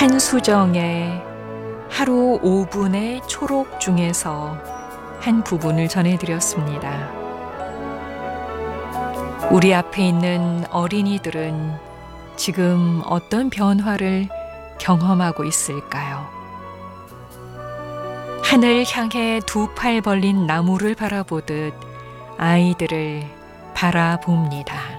한수정의 하루 5분의 초록 중에서 한 부분을 전해드렸습니다. 우리 앞에 있는 어린이들은 지금 어떤 변화를 경험하고 있을까요? 하늘 향해 두 팔 벌린 나무를 바라보듯 아이들을 바라봅니다.